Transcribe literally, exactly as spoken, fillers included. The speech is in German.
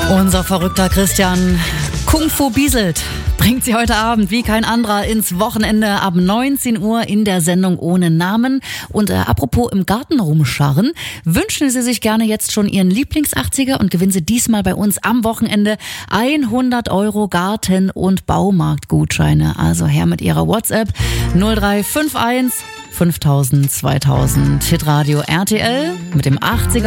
Unser verrückter Christian Kung Fu bieselt bringt Sie heute Abend wie kein anderer ins Wochenende ab neunzehn Uhr in der Sendung Ohne Namen. Und äh, apropos im Garten rumscharren, wünschen Sie sich gerne jetzt schon Ihren Lieblings-achtziger und gewinnen Sie diesmal bei uns am Wochenende hundert Euro Garten- und Baumarktgutscheine. Also her mit Ihrer WhatsApp null drei fünf eins fünftausend zweitausend. Hitradio R T L mit dem achtziger